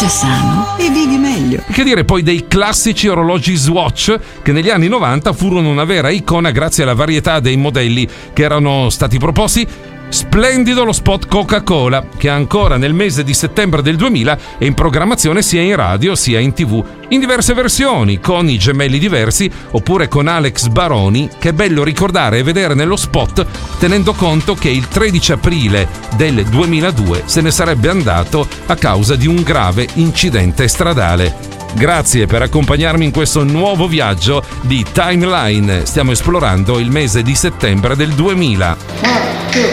sano e vivi meglio. Che dire poi dei classici orologi Swatch, che negli anni 90 furono una vera icona grazie alla varietà dei modelli che erano stati proposti. Splendido lo spot Coca-Cola, che ancora nel mese di settembre del 2000 è in programmazione sia in radio sia in TV, in diverse versioni, con i gemelli diversi oppure con Alex Baroni, che è bello ricordare e vedere nello spot, tenendo conto che il 13 aprile del 2002 se ne sarebbe andato a causa di un grave incidente stradale. Grazie per accompagnarmi in questo nuovo viaggio di Timeline. Stiamo esplorando il mese di settembre del 2000.